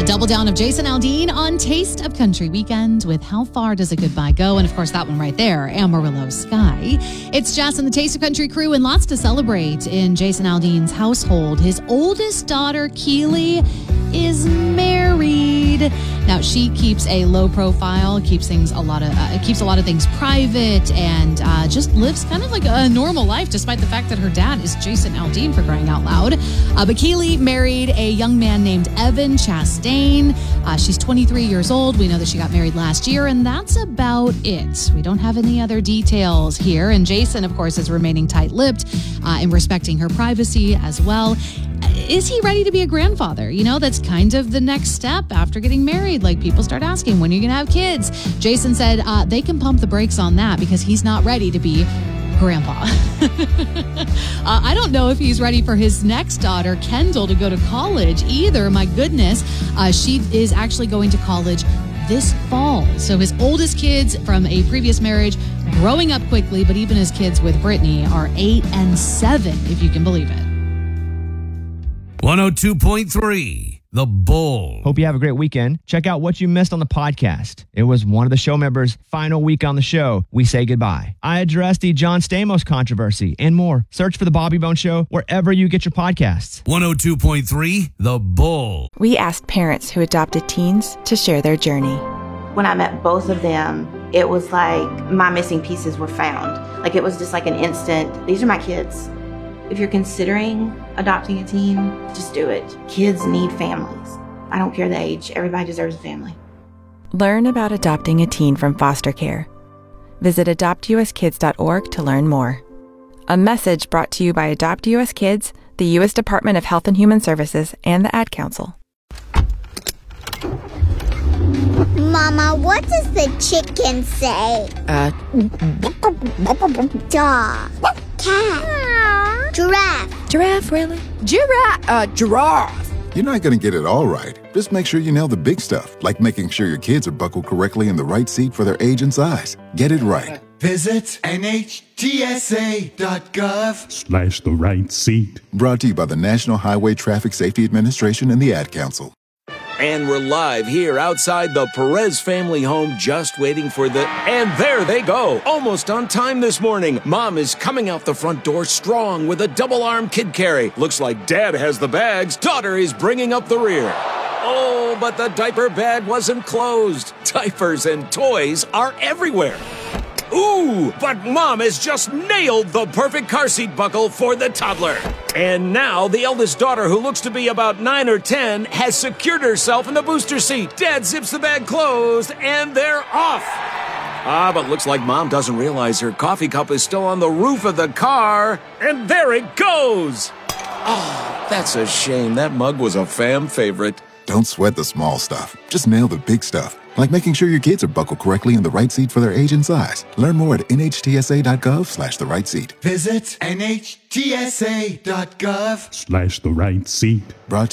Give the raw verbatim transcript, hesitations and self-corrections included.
A double down of Jason Aldean on Taste of Country Weekend with How Far Does a Goodbye Go? And of course, that one right there, Amarillo Sky. It's Jess and the Taste of Country crew, and lots to celebrate in Jason Aldean's household. His oldest daughter, Keely, is married. Now, she keeps a low profile, keeps things a lot of uh, keeps a lot of things private, and uh, just lives kind of like a normal life, despite the fact that her dad is Jason Aldean, for crying out loud. Uh, but Keely married a young man named Evan Chastain. Uh, she's twenty-three years old. We know that she got married last year, and that's about it. We don't have any other details here. And Jason, of course, is remaining tight-lipped uh, and respecting her privacy as well. Is he ready to be a grandfather? You know, that's kind of the next step after getting married. Like, people start asking, when are you going to have kids? Jason said uh, they can pump the brakes on that because he's not ready to be grandpa. uh, I don't know if he's ready for his next daughter, Kendall, to go to college either. My goodness. Uh, she is actually going to college this fall. So his oldest kids from a previous marriage growing up quickly, but even his kids with Brittany are eight and seven, if you can believe it. one oh two point three, The Bull. Hope you have a great weekend. Check out what you missed on the podcast. It was one of the show members' final week on the show. We say goodbye. I addressed the John Stamos controversy and more. Search for The Bobby Bone Show wherever you get your podcasts. one oh two point three, The Bull. We asked parents who adopted teens to share their journey. When I met both of them, it was like my missing pieces were found. Like, it was just like an instant, these are my kids. If you're considering adopting a teen, just do it. Kids need families. I don't care the age. Everybody deserves a family. Learn about adopting a teen from foster care. Visit adopt u s kids dot org to learn more. A message brought to you by Adopt U S Kids, the U S Department of Health and Human Services, and the Ad Council. Mama, what does the chicken say? Uh, Dog. Cat. Giraffe. Giraffe, really? Giraffe. Uh, giraffe. You're not going to get it all right. Just make sure you nail the big stuff, like making sure your kids are buckled correctly in the right seat for their age and size. Get it right. Visit N H T S A dot gov slash the right seat. Brought to you by the National Highway Traffic Safety Administration and the Ad Council. And we're live here outside the Perez family home, just waiting for the... And there they go, almost on time this morning. Mom is coming out the front door strong with a double-arm kid carry. Looks like Dad has the bags. Daughter is bringing up the rear. Oh, but the diaper bag wasn't closed. Diapers and toys are everywhere. Ooh, but Mom has just nailed the perfect car seat buckle for the toddler. And now the eldest daughter, who looks to be about nine or ten, has secured herself in the booster seat. Dad zips the bag closed, and they're off. Ah, but looks like Mom doesn't realize her coffee cup is still on the roof of the car. And there it goes. Oh, that's a shame. That mug was a fam favorite. Don't sweat the small stuff. Just nail the big stuff, like making sure your kids are buckled correctly in the right seat for their age and size. Learn more at N H T S A dot gov slash the right seat. Visit N H T S A dot gov slash the right seat. Brought